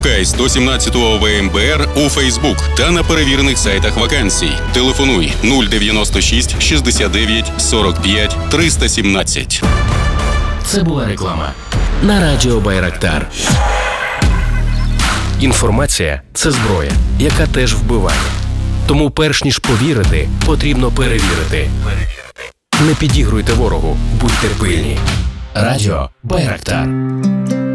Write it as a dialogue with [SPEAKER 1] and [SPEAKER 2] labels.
[SPEAKER 1] Шукай 117-го ВМБР у Фейсбук та на перевірених сайтах вакансій. Телефонуй 096 69 45 317.
[SPEAKER 2] Це була реклама на радіо Байрактар. Інформація – це зброя, яка теж вбиває. Тому перш ніж повірити, потрібно перевірити. Не підігруйте ворогу, будьте пильні. Радіо Байрактар.